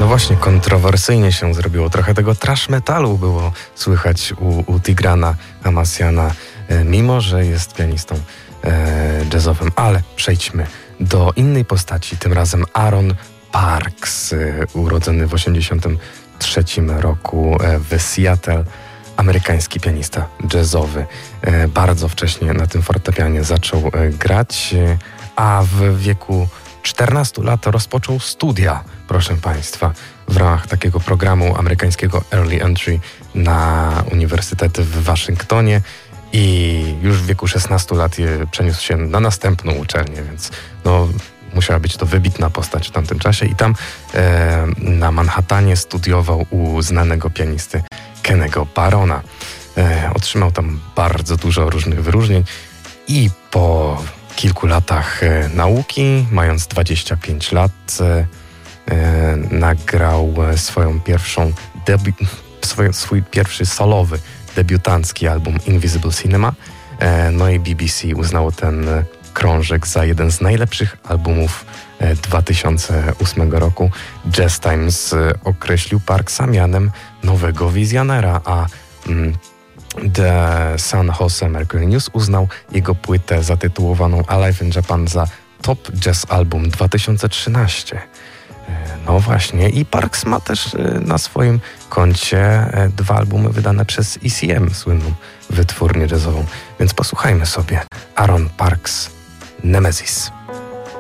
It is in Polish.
No właśnie, kontrowersyjnie się zrobiło. Trochę tego thrash metalu było słychać u Tigrana Amassiana, mimo że jest pianistą jazzowym. Ale przejdźmy do innej postaci, tym razem Aaron Parks, urodzony w 1983 roku w Seattle, amerykański pianista jazzowy. Bardzo wcześnie na tym fortepianie zaczął grać, a w wieku 14 lat rozpoczął studia, proszę Państwa, w ramach takiego programu amerykańskiego Early Entry na Uniwersytet w Waszyngtonie i już w wieku 16 lat przeniósł się na następną uczelnię, więc musiała być to wybitna postać w tamtym czasie i tam na Manhattanie studiował u znanego pianisty Kennego Barona. Otrzymał tam bardzo dużo różnych wyróżnień i po kilku latach nauki, mając 25 lat, nagrał swój pierwszy solowy, debiutancki album Invisible Cinema. No i BBC uznało ten krążek za jeden z najlepszych albumów 2008 roku. Jazz Times określił Parksa mianem nowego wizjonera, a The San Jose Mercury News uznał jego płytę zatytułowaną Alive in Japan za Top Jazz Album 2013. No właśnie, i Parks ma też na swoim koncie 2 albumy wydane przez ECM, słynną wytwórnię jazzową. Więc posłuchajmy sobie Aaron Parks, Nemesis.